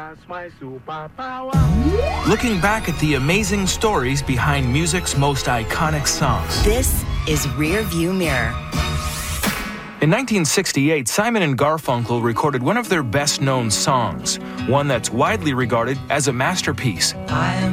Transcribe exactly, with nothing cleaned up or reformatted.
That's my superpower. Looking back at the amazing stories behind music's most iconic songs. This is Rear View Mirror. In nineteen sixty-eight, Simon and Garfunkel recorded one of their best-known songs, one that's widely regarded as a masterpiece. I